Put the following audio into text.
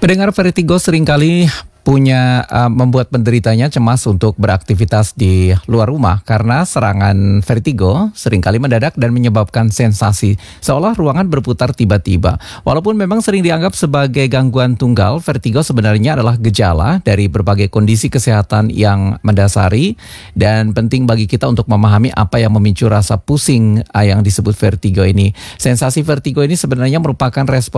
Pendengar vertigo seringkali membuat penderitanya cemas untuk beraktivitas di luar rumah karena serangan vertigo seringkali mendadak dan menyebabkan sensasi seolah ruangan berputar tiba-tiba. Walaupun memang sering dianggap sebagai gangguan tunggal, vertigo sebenarnya adalah gejala dari berbagai kondisi kesehatan yang mendasari dan penting bagi kita untuk memahami apa yang memicu rasa pusing yang disebut vertigo ini. Sensasi vertigo ini sebenarnya merupakan respon